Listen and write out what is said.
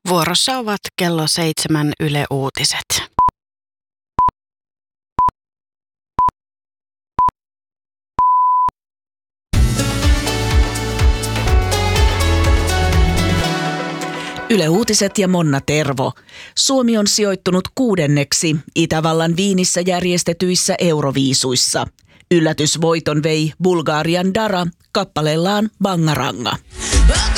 Vuorossa ovat kello 7 Yle Uutiset. Yle Uutiset ja Monna Tervo. Suomi on sijoittunut 6. Itävallan Viinissä järjestetyissä Euroviisuissa. Yllätysvoiton vei Bulgarian Dara kappaleellaan Bangaranga.